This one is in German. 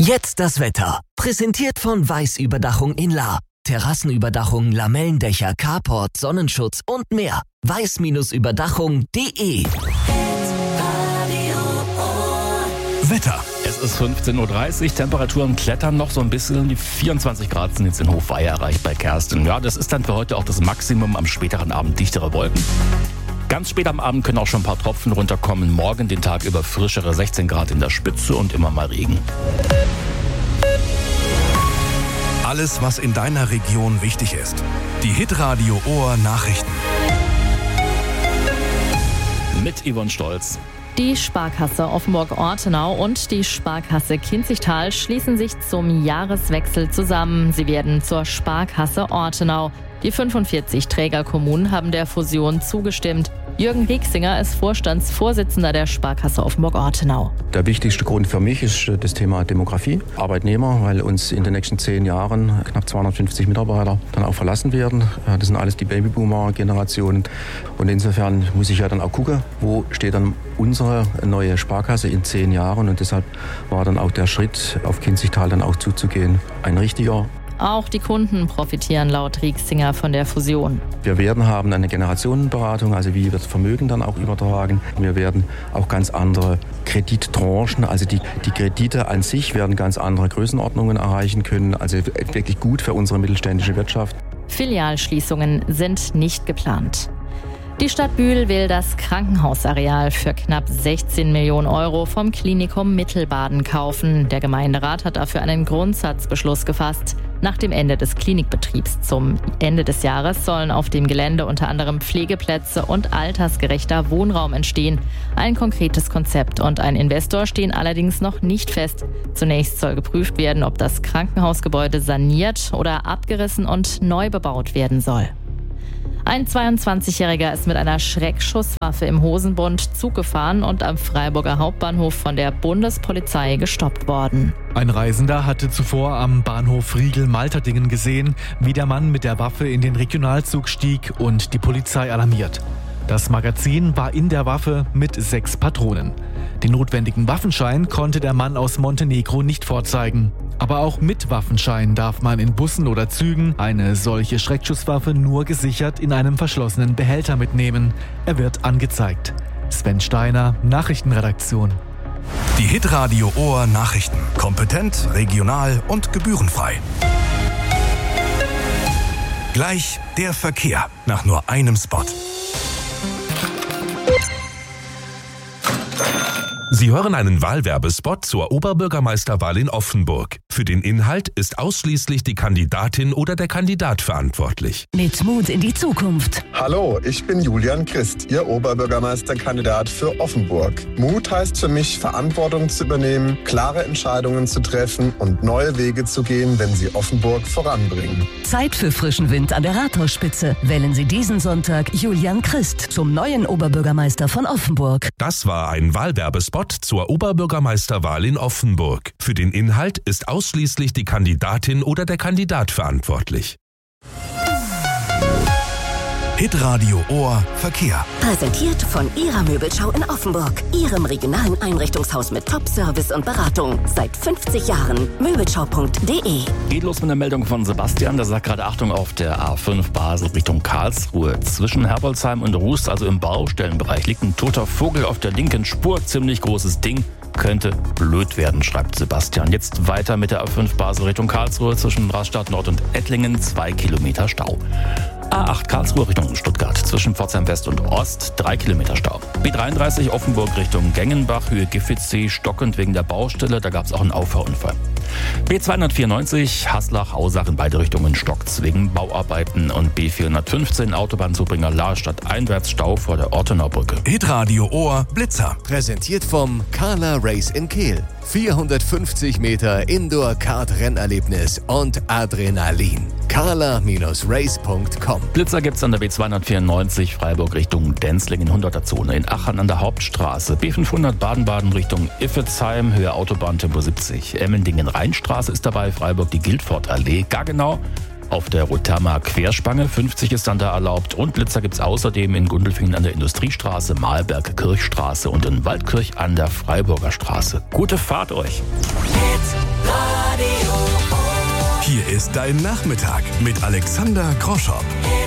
Jetzt das Wetter. Präsentiert von Weiß-Überdachung in Lahr. Terrassenüberdachung, Lamellendächer, Carport, Sonnenschutz und mehr. weiß-überdachung.de. Wetter. Es ist 15.30 Uhr, Temperaturen klettern noch so ein bisschen. Die 24 Grad sind jetzt in Hofweihe erreicht bei Kerstin. Ja, das ist dann für heute auch das Maximum, am späteren Abend dichtere Wolken. Ganz spät am Abend können auch schon ein paar Tropfen runterkommen. Morgen den Tag über frischere 16 Grad in der Spitze und immer mal Regen. Alles, was in deiner Region wichtig ist. Die Hitradio Ohr Nachrichten. Mit Yvonne Stolz. Die Sparkasse Offenburg-Ortenau und die Sparkasse Kinzigtal schließen sich zum Jahreswechsel zusammen. Sie werden zur Sparkasse Ortenau. Die 45 Trägerkommunen haben der Fusion zugestimmt. Jürgen Rieksinger ist Vorstandsvorsitzender der Sparkasse Offenburg-Ortenau. Der wichtigste Grund für mich ist das Thema Demografie. Arbeitnehmer, weil uns in den nächsten 10 Jahren knapp 250 Mitarbeiter dann auch verlassen werden. Das sind alles die Babyboomer-Generationen. Und insofern muss ich ja dann auch gucken, wo steht dann unsere neue Sparkasse in 10 Jahren. Und deshalb war dann auch der Schritt, auf Kinzigtal dann auch zuzugehen, ein richtiger. Auch die Kunden profitieren laut Rieksinger von der Fusion. Wir werden haben eine Generationenberatung, also wie wird Vermögen dann auch übertragen. Wir werden auch ganz andere Kredittranchen, also die Kredite an sich werden ganz andere Größenordnungen erreichen können. Also wirklich gut für unsere mittelständische Wirtschaft. Filialschließungen sind nicht geplant. Die Stadt Bühl will das Krankenhausareal für knapp 16 Millionen Euro vom Klinikum Mittelbaden kaufen. Der Gemeinderat hat dafür einen Grundsatzbeschluss gefasst. Nach dem Ende des Klinikbetriebs zum Ende des Jahres sollen auf dem Gelände unter anderem Pflegeplätze und altersgerechter Wohnraum entstehen. Ein konkretes Konzept und ein Investor stehen allerdings noch nicht fest. Zunächst soll geprüft werden, ob das Krankenhausgebäude saniert oder abgerissen und neu bebaut werden soll. Ein 22-Jähriger ist mit einer Schreckschusswaffe im Hosenbund Zug gefahren und am Freiburger Hauptbahnhof von der Bundespolizei gestoppt worden. Ein Reisender hatte zuvor am Bahnhof Riegel-Malterdingen gesehen, wie der Mann mit der Waffe in den Regionalzug stieg und die Polizei alarmiert. Das Magazin war in der Waffe mit 6 Patronen. Den notwendigen Waffenschein konnte der Mann aus Montenegro nicht vorzeigen. Aber auch mit Waffenschein darf man in Bussen oder Zügen eine solche Schreckschusswaffe nur gesichert in einem verschlossenen Behälter mitnehmen. Er wird angezeigt. Sven Steiner, Nachrichtenredaktion. Die Hitradio Ohr Nachrichten. Kompetent, regional und gebührenfrei. Gleich der Verkehr nach nur einem Spot. Sie hören einen Wahlwerbespot zur Oberbürgermeisterwahl in Offenburg. Für den Inhalt ist ausschließlich die Kandidatin oder der Kandidat verantwortlich. Mit Mut in die Zukunft. Hallo, ich bin Julian Christ, Ihr Oberbürgermeisterkandidat für Offenburg. Mut heißt für mich, Verantwortung zu übernehmen, klare Entscheidungen zu treffen und neue Wege zu gehen, wenn Sie Offenburg voranbringen. Zeit für frischen Wind an der Rathausspitze. Wählen Sie diesen Sonntag Julian Christ zum neuen Oberbürgermeister von Offenburg. Das war ein Wahlwerbespot zur Oberbürgermeisterwahl in Offenburg. Für den Inhalt ist ausschließlich die Kandidatin oder der Kandidat verantwortlich. Hitradio Ohr Verkehr. Präsentiert von Ihrer Möbelschau in Offenburg. Ihrem regionalen Einrichtungshaus mit Top-Service und Beratung. Seit 50 Jahren. Möbelschau.de. Geht los mit der Meldung von Sebastian. Der sagt gerade Achtung auf der A5 Basel Richtung Karlsruhe. Zwischen Herbolzheim und Rust, also im Baustellenbereich, liegt ein toter Vogel auf der linken Spur. Ziemlich großes Ding. Könnte blöd werden, schreibt Sebastian. Jetzt weiter mit der A5 Basel Richtung Karlsruhe zwischen Rastatt Nord und Ettlingen. 2 Kilometer Stau. A8 Karlsruhe Richtung Stuttgart zwischen Pforzheim West und Ost 3 Kilometer Stau. B33 Offenburg Richtung Gengenbach, Höhe Giffitz-See, stockend wegen der Baustelle, da gab es auch einen Auffahrunfall. B294 Haslach-Hausach in beide Richtungen stockt wegen Bauarbeiten und B415 Autobahnzubringer Lahrstadt einwärts Stau vor der Ortenaubrücke. Hitradio Ohr Blitzer. Präsentiert vom Carla Race in Kehl. 450 Meter Indoor-Kart-Rennerlebnis und Adrenalin. carla-race.com. Blitzer gibt's an der B294 Freiburg Richtung Denzlingen 100er Zone, in Aachen an der Hauptstraße, B500 Baden-Baden Richtung Iffezheim, Höhe Autobahn Tempo 70, Emmendingen-Rheinstraße ist dabei, Freiburg die Guildford-Allee, Gaggenau. Auf der Rotherma Querspange 50 ist dann da erlaubt und Blitzer gibt's außerdem in Gundelfingen an der Industriestraße, Mahlberg Kirchstraße und in Waldkirch an der Freiburger Straße. Gute Fahrt euch! Hitradio. Hier ist dein Nachmittag mit Alexander Groschopp.